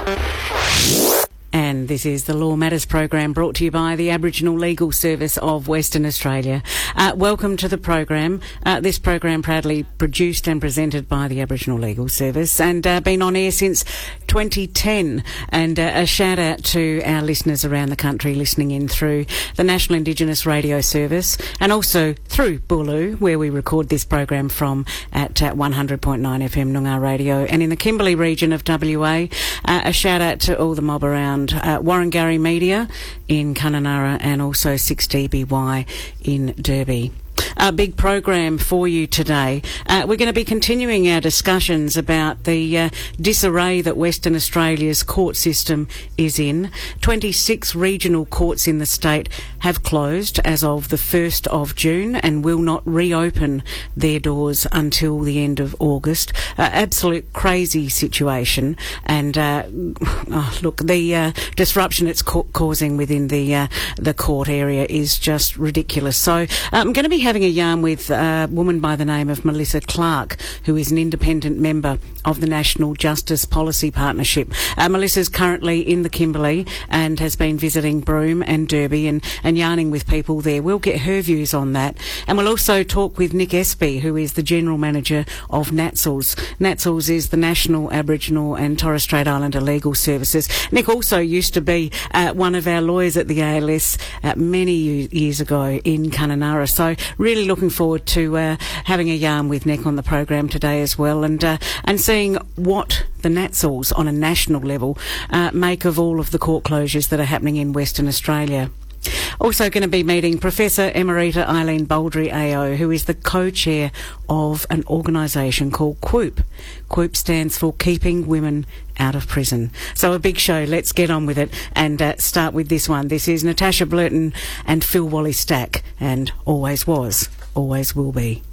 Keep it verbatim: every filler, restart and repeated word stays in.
And this is the Law Matters program brought to you by the Aboriginal Legal Service of Western Australia. Uh, welcome to the program. Uh, this program proudly produced and presented by the Aboriginal Legal Service and uh, been on air since twenty ten. And uh, a shout out to our listeners around the country listening in through the National Indigenous Radio Service and also through Booloo, where we record this program from at uh, one hundred point nine F M Noongar Radio. And in the Kimberley region of W A, uh, a shout out to all the mob around Uh, Warringary Media in Kununurra and also six D B Y in Derby. A big program for you today. Uh, we're going to be continuing our discussions about the uh, disarray that Western Australia's court system is in. twenty-six regional courts in the state have closed as of the first of June and will not reopen their doors until the end of August. Uh, absolute crazy situation. And uh, oh, look, the uh, disruption it's ca- causing within the uh, the court area is just ridiculous. So uh, I'm going to be having a yarn with a woman by the name of Melissa Clark, who is an independent member of the National Justice Policy Partnership. Uh, Melissa's currently in the Kimberley and has been visiting Broome and Derby and, and yarning with people there. We'll get her views on that. And we'll also talk with Nick Espy, who is the General Manager of NATSLS. NATSLS is the National Aboriginal and Torres Strait Islander Legal Services. Nick also used to be uh, one of our lawyers at the A L S uh, many years ago in Kununurra. So really looking forward to uh, having a yarn with Nick on the program today as well, and uh, and seeing what the NATSLS on a national level uh, make of all of the court closures that are happening in Western Australia. Also going to be meeting Professor Emerita Eileen Baldry A O, who is the co-chair of an organisation called QWOOP. QWOOP stands for Keeping Women Out of Prison. So a big show. Let's get on with it and uh, start with this one. This is Natasha Blurton and Phil Wally-Stack, and Always Was, Always Will Be.